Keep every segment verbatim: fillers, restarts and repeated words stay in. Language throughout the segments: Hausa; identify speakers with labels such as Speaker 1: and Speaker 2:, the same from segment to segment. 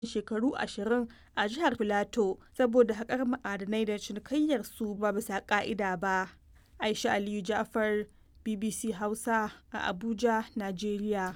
Speaker 1: shekaru ashirin a jihar Filato saboda haƙar ma'adinai da cinikayyar su ba bisa ƙa'ida ba. Aisha Aliyu Ja'far, B B C Hausa a Abuja, Najeriya.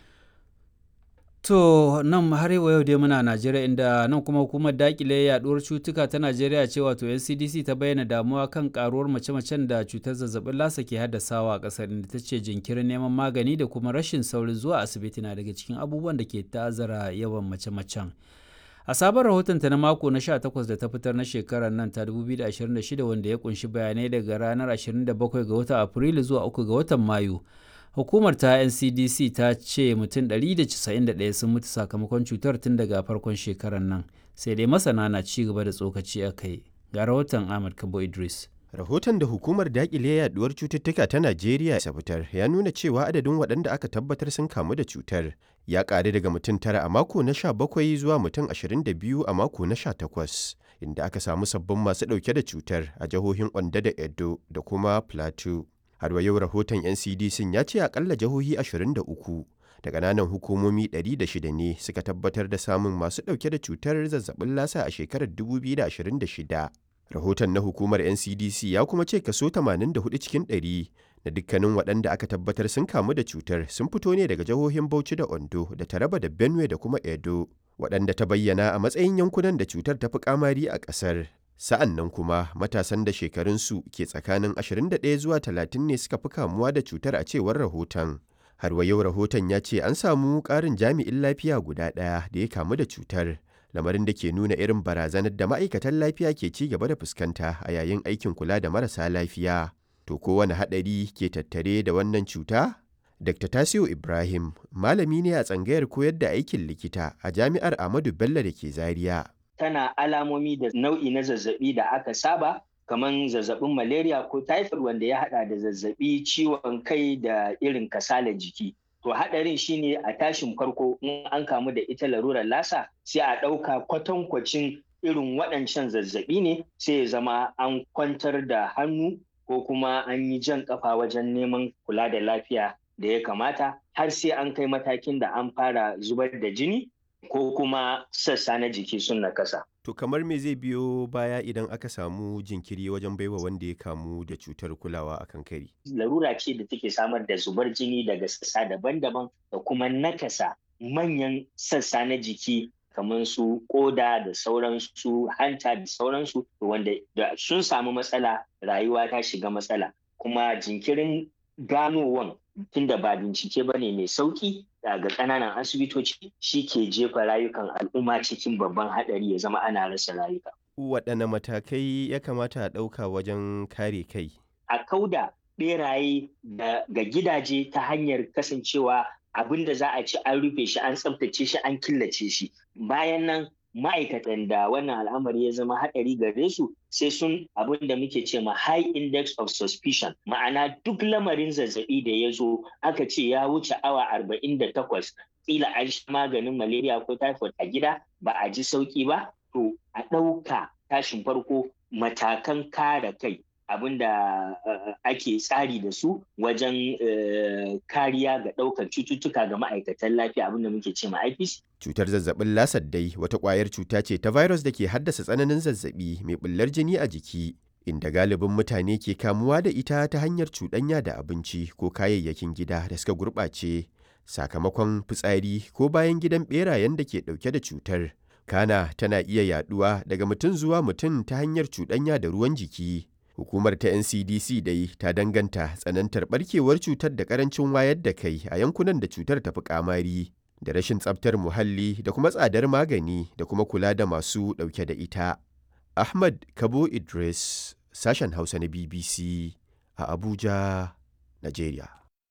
Speaker 2: To nan har yau dai muna Najeriya, inda nan kuma hukumar dakile yaduwar cutuka ta Najeriya ce wato N C D C ta bayyana damuwa kan karuwar mace-macen da cutar zazzabin lasa ke haddasawa a kasar, inda ta ce jinkirin neman magani da kuma rashin saurin zuwa asibiti na daga cikin abubuwan da ke ta'azzara yawan mace-macen. A sabon rahotonta na mako na sha takwas da ta fitar na shekarar nan ta dubu biyu da ashirin da shida, wanda ya kunshi bayanai daga ranar ashirin da bakwai ga watan Afrilu zuwa uku ga watan Mayu, hukumar ta N C D C ta ce mutum ɗari da casa'in da ɗaya sun mutu sakamakon cutar tun daga farkon shekarar nan, sai dai masana na ci gaba da tsokaci a kai. Ga rahoton Ahmad Kabo Idris.
Speaker 3: Rahoton da hukumar dakile yaduwar cututtuka ta Najeriya ta fitar ya nuna cewa adadin waɗanda aka tabbatar sun kamu da cutar ya ƙaru daga mutum tara a mako na sha bakwai zuwa mutum ashirin da biyu a mako na sha takwas, inda aka samu sabbin masu ɗauke da cutar a jihohin Ondo da Edo da kuma Plateau. Har wa yau rahoton N C D C ya ce akalla jihohi ashirin da uku da ƙananan hukumomi ɗari da shida ne suka tabbatar da samun masu ɗauke da cutar zazzabin lasa a shekarar dubu biyu da ashirin da shida. Rahoton na hukumar N C D C ya kuma ce kaso tamanin da hudu cikin ɗari na dukkanin waɗanda aka tabbatar sun kamu da cutar sun fito ne daga jihohin Bauchi da Ondo da Taraba da Benue da kuma Edo, waɗanda ta bayyana a matsayin yankunan da cutar ta fi kamari a ƙasar. Sa'an nan kuma matasan da shekarunsu ke tsakanin ashirin da ɗaya zuwa talatin ne suka fi kamuwa da cutar a cewar rahoton. Har wa yau rahoton ya ce an samu ƙarin jami'in lafiya guda ɗaya da ya kamu da cutar, lamarin da ke nuna irin barazanar da ma'aikatan lafiya ke ci gaba da fuskanta a yayin aikin kula da marasa lafiya. To kowane haɗari ke tattare da wannan cuta? Dakta Tasiu Ibrahim malami ne a tsangayar koyar da aikin likita a Jami'ar Ahmadu Bello da ke Zaria.
Speaker 4: Tana alamomi da nau'i na zazzabi da aka saba, kamar zazzabin malaria ko typhoid wanda ya haɗa da zazzabi, ciwon kai da irin kasalar jiki. To haɗarin shine a tashin farko in an kamu da ita larurar lasa sai a ɗauka kwatankwacin irin waɗancan zazzabi ne, sai ya zama an kwantar da hannu ko kuma an yi jan ƙafa wajen neman kula da lafiya da ya kamata, har sai an kai matakin da an fara zubar da jini ko kuma sassa na jiki sun nakasa.
Speaker 3: To kamar me zai biyo baya idan aka samu jinkiri wajen baiwa wanda ya kamu da cutar kulawa a kan kari?
Speaker 4: Larura ce da take samar da zubar jini daga sassa daban-daban da kuma nakasa manyan sassa na jiki kamar su koda da sauransu, hanta da sauransu, wanda da sun samu matsala rayuwa ta shiga matsala. Kuma jinkirin ganowan tunda ba bincike ba ne mai sauki daga ƙananan asibitoci shi ke jefa rayukan al'umma cikin babban haɗari, ya zama ana rasa rayuka.
Speaker 3: Waɗanne matakai ya kamata a ɗauka wajen kare kai?
Speaker 4: A kauda ɓeraye daga gidaje ta hanyar kasancewa abin da za a ci an rufe shi, an tsaftace shi, an killace shi. Bayan nan ma'aikatan da wannan al'amari ya zama haɗari gare su sai sun abin da muke ce ma high index of suspicion, ma'ana duk lamarin zazzabi da ya zo aka ce ya wuce awa arba'in da takwas, kila an sha maganin malaria ko typhoid a gida ba a ji sauki ba, to a ɗauka tashin farko matakan kare kai, abin da uh, ake tsari da su wajen uh, kariya ga ɗaukar cututtuka ga ma'aikatan lafiya, abin da muke ce ma I P C.
Speaker 3: Cutar zazzabin lasar dai wata ƙwayar cuta ce ta virus da ke haddasa tsananin zazzabi mai ɓullar jini a jiki, inda galibin mutane ke kamuwa da ita ta hanyar cuɗanya da abinci ko kayayyakin gida da suka gurɓace sakamakon fitsari ko bayan gidan ɓerayen da ke ɗauke da cutar. Kana tana iya yaɗuwa daga mutum zuwa mutum ta hanyar cuɗanya da ruwan jiki. Hukumar ta N C D C dai ta danganta tsanantar ɓarkewar cutar da ƙarancin wayar da kai a yankunan da cutar ta fi ƙamari, da rashin tsaftar muhalli da kuma tsadar magani da kuma kula da masu ɗauke da ita. Ahmad Kabo Idris, sashen Hausa na B B C a Abuja, Najeriya.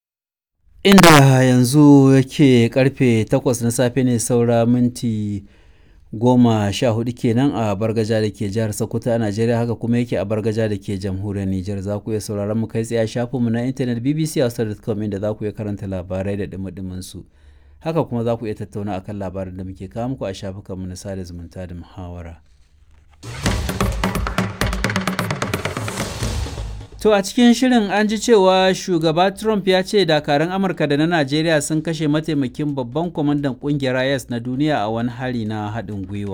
Speaker 2: Inda yanzu yake karfe takwas na safe ne saura minti goma sha hudu kenan a Bargaja da ke jihar Sokoto a Najeriya, haka kuma yake a Bargaja da ke jamhuriyar Nijar. Za ku iya sauraron mu kai tsaye a shafinmu na intanet b b c hausa dot com, inda za ku iya karanta labarai da dumi su. Haka kuma za ku iya tattauna akan labarin da muke kawo muku a shafukanmu na sada zumunta da muhawara. To a cikin shirin an ji cewa shugaba Trump ya ce dakarun Amurka da na Najeriya sun kashe mataimakin babban kwamandan kungiyar I S na duniya a wani hari na haɗin gwiwa.